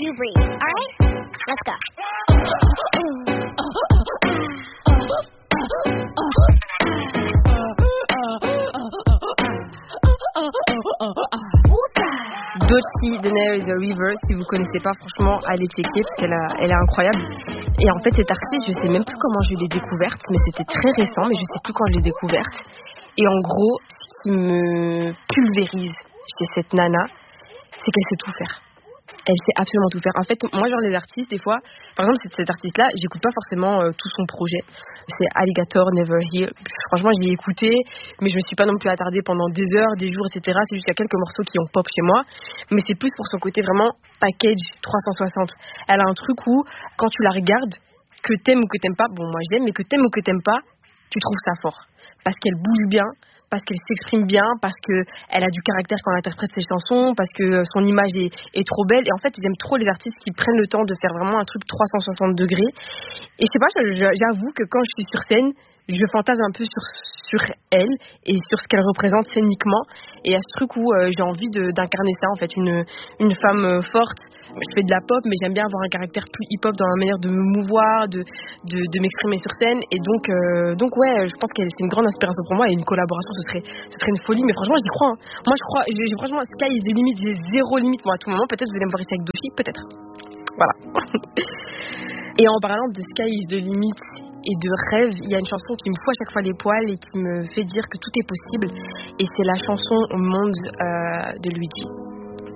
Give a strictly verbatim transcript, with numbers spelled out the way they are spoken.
you breathe. Alright? Let's go. Doechii, There is a River, si vous connaissez pas, franchement, allez checker parce qu'elle a, elle est incroyable. Et en fait, cette artiste, je sais même plus comment je l'ai découverte, mais c'était très récent, mais je sais plus quand je l'ai découverte. Et en gros, ce qui me pulvérise chez cette nana, c'est qu'elle sait tout faire. Elle sait absolument tout faire. En fait, moi, genre les artistes, des fois, par exemple, cette, cette artiste-là, j'écoute pas forcément euh, tout son projet. C'est Alligator, Never Heal. Franchement, j'y ai écouté, mais je me suis pas non plus attardée pendant des heures, des jours, et cetera. C'est juste qu'il y a quelques morceaux qui ont pop chez moi, mais c'est plus pour son côté vraiment package trois cent soixante. Elle a un truc où, quand tu la regardes, que t'aimes ou que t'aimes pas, bon, moi je l'aime, mais que t'aimes ou que t'aimes pas, tu trouves ça fort. Parce qu'elle bouge bien, parce qu'elle s'exprime bien, parce qu'elle a du caractère quand elle interprète ses chansons, parce que son image est, est trop belle. Et en fait, j'aime trop les artistes qui prennent le temps de faire vraiment un truc trois cent soixante degrés. Et je sais pas, j'avoue que quand je suis sur scène, je fantasme un peu sur, sur elle et sur ce qu'elle représente scéniquement. Et il y a ce truc où euh, j'ai envie de, d'incarner ça, en fait, une, une femme euh, forte. Je fais de la pop, mais j'aime bien avoir un caractère plus hip-hop dans la manière de me mouvoir, de, de, de m'exprimer sur scène. Et donc, euh, donc ouais, je pense que c'est une grande inspiration pour moi. Et une collaboration, ce serait, ce serait une folie. Mais franchement, j'y crois. Hein. Moi, je crois, j'ai, franchement, sky is the limit, j'ai zéro limite. Moi, à tout moment, peut-être vous allez me voir ici avec Doechii, peut-être. Voilà. Et en parlant de sky is the limit et de rêve, il y a une chanson qui me fout à chaque fois les poils et qui me fait dire que tout est possible. Et c'est la chanson Monde euh, de Luigi.